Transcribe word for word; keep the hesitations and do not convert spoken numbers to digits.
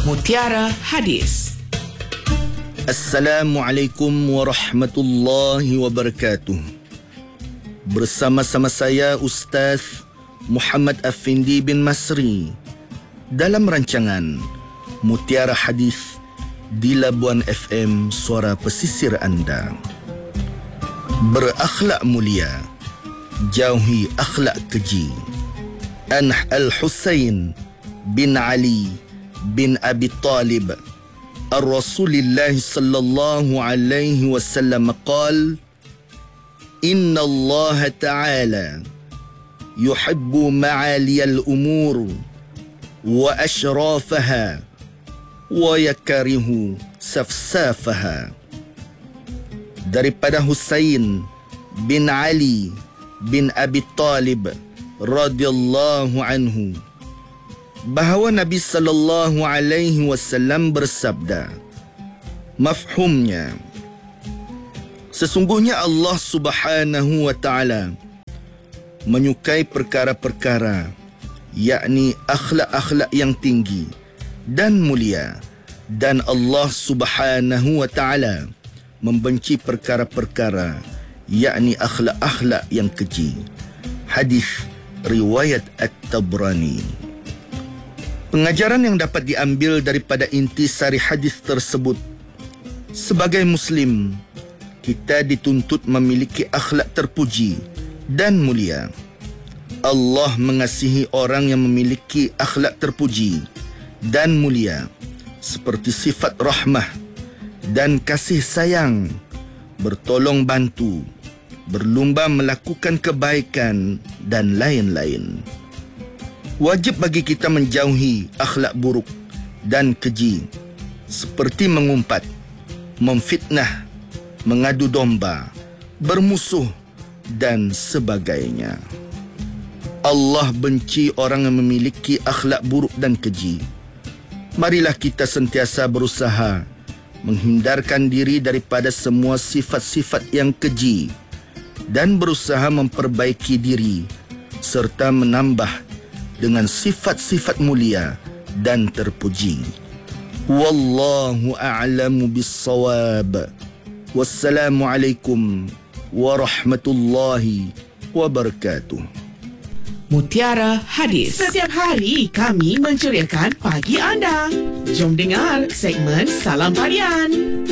Mutiara Hadis. Assalamualaikum warahmatullahi wabarakatuh. Bersama-sama saya Ustaz Muhammad Afindi bin Masri dalam rancangan Mutiara Hadis di Labuan F M, suara pesisir anda. Berakhlak mulia, jauhi akhlak keji. An Al-Husain bin Ali bin Abi Talib Ar-Rasulillah sallallahu alaihi wasallam qal Inna Allah ta'ala yuhibbu ma'aliyal umur wa ashrafaha wa yakarihu safsafaha. Daripada Husain bin Ali bin Abi Talib radhiyallahu anhu, bahawa Nabi sallallahu alaihi wasallam bersabda, mafhumnya, sesungguhnya Allah Subhanahu wa taala menyukai perkara-perkara, yakni akhlak-akhlak yang tinggi dan mulia, dan Allah Subhanahu wa taala membenci perkara-perkara, yakni akhlak-akhlak yang keji. Hadis riwayat At-Tabrani. Pengajaran yang dapat diambil daripada intisari hadis tersebut, sebagai Muslim, kita dituntut memiliki akhlak terpuji dan mulia. Allah mengasihi orang yang memiliki akhlak terpuji dan mulia, seperti sifat rahmah dan kasih sayang, bertolong bantu, berlumba melakukan kebaikan, dan lain-lain. Wajib bagi kita menjauhi akhlak buruk dan keji, seperti mengumpat, memfitnah, mengadu domba, bermusuh, dan sebagainya. Allah benci orang yang memiliki akhlak buruk dan keji. Marilah kita sentiasa berusaha menghindarkan diri daripada semua sifat-sifat yang keji dan berusaha memperbaiki diri serta menambah dengan sifat-sifat mulia dan terpuji. Wallahu a'lamu bis-shawab. Wassalamualaikum warahmatullahi wabarakatuh. Mutiara Hadis. Setiap hari kami menceriakan pagi anda. Jom dengar segmen Salam Harian.